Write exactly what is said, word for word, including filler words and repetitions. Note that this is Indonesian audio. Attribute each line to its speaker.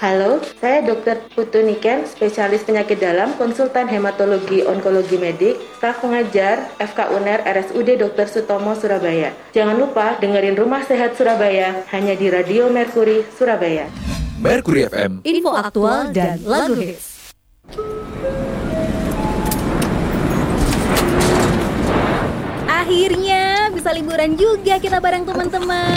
Speaker 1: Halo, saya dokter Putu Niken, spesialis penyakit dalam, konsultan hematologi onkologi medik, staf pengajar F K U N E R R S U D dokter Sutomo Surabaya. Jangan lupa dengerin Rumah Sehat Surabaya hanya di Radio Mercury Surabaya.
Speaker 2: Mercury F M,
Speaker 3: info aktual dan lagu hits. Akhirnya bisa liburan juga kita bareng teman-teman.